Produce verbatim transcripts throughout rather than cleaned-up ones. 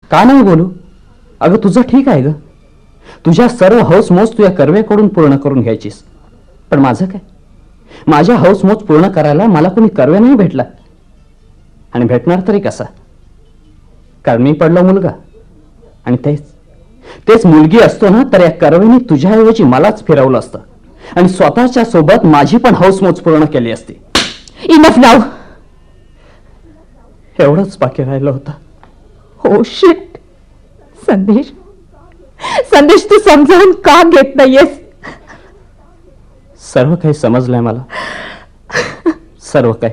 का नाही बोलू? अगं तुझं ठीक आहे ग, तुझ्या सर्व हौसमौज तुझ्या कर्वेकडून पूर्ण करून घ्यायचीस. पण माझं काय? माझ्या हौसमौज पूर्ण करायला मला कोणी कर्वे नाही भेटला, आणि भेटणार तरी कसा? कारण मी पडलो मुलगा, आणि तेच तेच मुलगी असतो ना तर या कर्वेने तुझ्याऐवजी मलाच फिरवलं असतं आणि स्वतःच्या सोबत माझी पण हौसमौज पूर्ण केली असती. Enough now. एवढंच बाकी राहिलं होतं. हो शिट. संदेश, संदेश तू समजावून का घेत नाहीयेस? सर्व काही समजलंय मला, सर्व काही.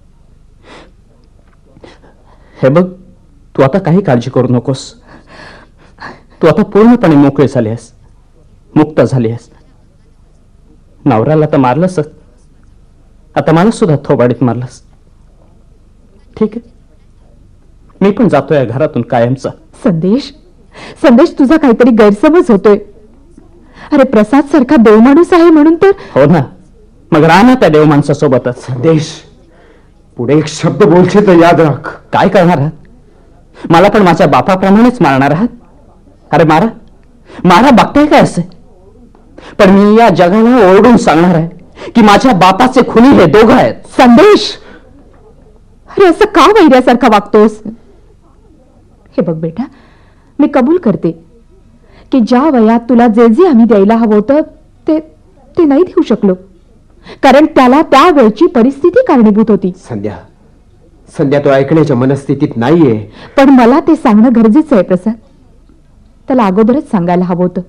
हे बघ, तू आता काही काळजी करू नकोस. तू आता पूर्णपणे मोकळी झाली आहेस, मुक्त झाली आहेस. नवऱ्याला तर मारलंस, आता मला सुद्धा थोबाडीत मारलंस. ठीक आहे, मी पण जातोय या घरातून कायमचा. संदेश, संदेश तुझा काहीतरी गैरसमज होतोय. अरे प्रसाद सारखा देव माणूस आहे म्हणून तर. हो ना, मग राहा ना त्या देव माणसासोबतच. संदेश, पुढे एक शब्द बोलशील तर याद राख. काय करणार आहात? मला पण माझ्या बापाप्रमाणेच मारणार आहात? अरे मारा, मारा, बघताय काय असे. पण मी या जगाला ओरडून सांगणार आहे की माझ्या बापाचे खुनी हे दोघं आहेत. संदेश, अरे असं का वैऱ्यासारखा वागतोस? हे बघ बेटा, मी कबूल करते की ज्या वयात तुला जे जे आम्ही द्यायला हवं होतं ते ते नाही देऊ शकलो, कारण त्याला त्या वेळची परिस्थिती कारणीभूत होती. संध्या, संध्या तो ऐकण्याच्या मनस्थितीत नाहीये. पण मला ते सांगणं गरजेचं आहे प्रसाद. त्याला अगोदरच सांगायला हवं होतं,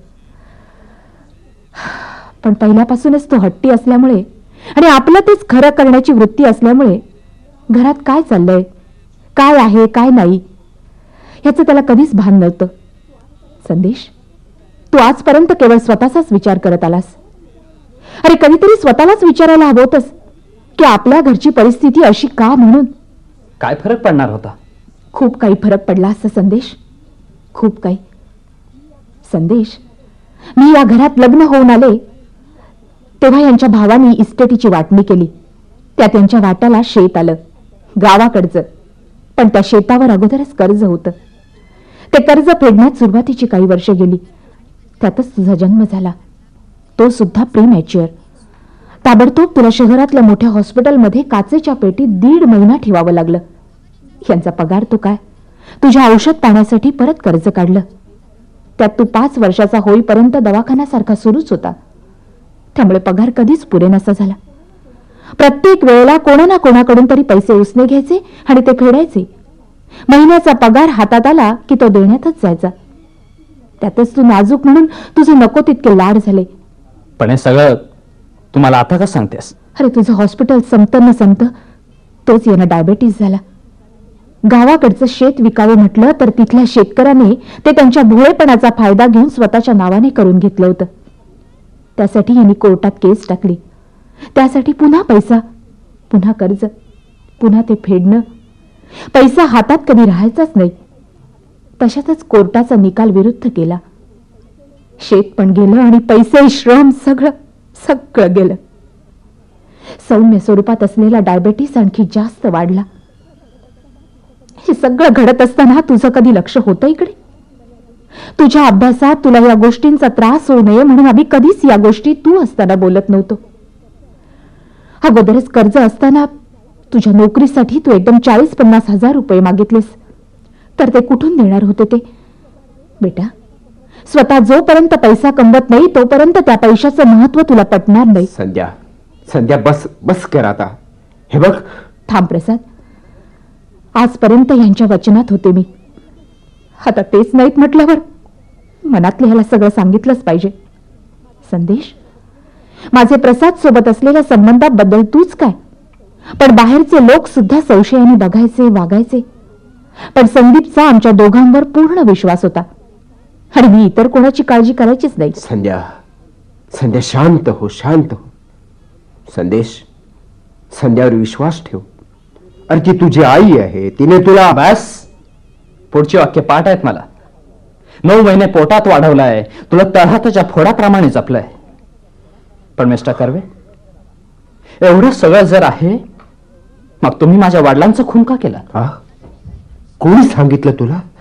पण पहिल्यापासूनच तो हट्टी असल्यामुळे आणि आपलं तेच खरं करण्याची वृत्ती असल्यामुळे घरात काय चाललंय, काय आहे, काय नाही याचं त्याला कधीच भान नव्हतं. संदेश, तू आजपर्यंत केवळ स्वतःचाच विचार करत आलास. अरे कधीतरी स्वतःलाच विचारायला हवं होतंस की आपल्या घरची परिस्थिती अशी का म्हणून. काय फरक पडणार होता? खूप काही फरक पडला असता संदेश, खूप काही. संदेश, मी या घरात लग्न होऊन आले तेव्हा यांच्या भावानी इस्टेटीची वाटणी केली. त्या त्यांच्या वाट्याला शेत आलं, गावाकडचं. पण त्या शेतावर अगोदरच कर्ज होतं. ते कर्ज फेडण्यात सुरुवातीची काही वर्ष गेली. त्यातच तुझा जन्म झाला, तो सुद्धा प्रीमॅच्युअर. ताबडतोब तुला शहरातल्या मोठ्या हॉस्पिटलमध्ये काचेच्या पेटीत दीड महिना ठेवावं लागलं. यांचा पगार तो काय, तुझ्या औषध पाण्यासाठी परत कर्ज काढलं. त्यात तू पाच वर्षाचा होईपर्यंत दवाखान्यासारखा सुरूच होता, त्यामुळे पगार कधीच पुरेनासा झाला. प्रत्येक वेळेला कोणा ना कोणाकडून तरी पैसे उसने घ्यायचे आणि ते फेडायचे. महिन्याचा पगार हातात आला की तो देण्यातच जायचा. त्यातच तू नाजूक म्हणून तुझे नको तितके लाड झाले. पण हे सगळं तुम्हाला आता का सांगतेस? अरे तुझं हॉस्पिटल संपत न संपत तोच येणं डायबेटीस झाला. गावाकडचं शेत विकावं म्हटलं तर तिथल्या शेतकऱ्याने ते त्यांच्या भोळेपणाचा फायदा घेऊन स्वतःच्या नावाने करून घेतलं होतं. त्यासाठी यांनी कोर्टात केस टाकली. त्यासाठी पुन्हा पैसा, पुन्हा कर्ज, पुन्हा ते फेडणं. पैसा हातात कधी राहायचाच नाही. तशातच कोर्टाचा निकाल विरुद्ध केला. शेत पण गेलं आणि पैसे, श्रम सगळं सगळं गेलं. सौम्य स्वरूपात असलेला डायबेटीस आणखी जास्त वाढला. हे सगळं घडत असताना तुझं कधी लक्ष होतं इकडे? तुझ्या अभ्यासात तुला या गोष्टींचा त्रास होऊ नये म्हणून आम्ही कधीच या गोष्टी तू असताना बोलत नव्हतो. अगोदरच कर्ज असताना तुझ्या नोकरीसाठी तू एकदम चाळीस पन्नास हजार रुपये मागितलेस, तर ते कुठून देणार होते ते? बेटा, स्वतः जोपर्यंत पैसा कमवत नाही तोपर्यंत त्या पैशाचं महत्व तुला पटणार नाही. संध्या, संध्या बस बस कर आता. हे बघ. थांब प्रसाद, आजपर्यंत यांच्या वचनात होते मी, आता तेच नाहीत म्हटल्यावर मनातले ह्याला सगळं सांगितलंच पाहिजे. संदेश, माझे प्रसाद सोबत असलेल्या संबंधाबद्दल तूच काय, पण बाहेरचे लोक सुद्धा संशयाने बघायचे, वागायचे. पण संदीपचा आमच्या दोघांवर पूर्ण विश्वास होता आणि मी इतर कोणाची काळजी करायचीच नाही. संध्या, संध्या शांत हो, शांत हो. संदेश, संध्यावर विश्वास ठेव. अरे ती तुझी आई आहे, तिने तुला. बस, पुढची वाक्य पाठ आहेत मला. नऊ महिने पोटात वाढवलाय, तुला तळहाताच्या फोडाप्रमाणे जपलंय. पण मिस्टर कर्वे, एवढं सगळं जर आहे, मग तुम्ही माझ्या वडिलांचा खून का केला? कोणी सांगितलं तुला?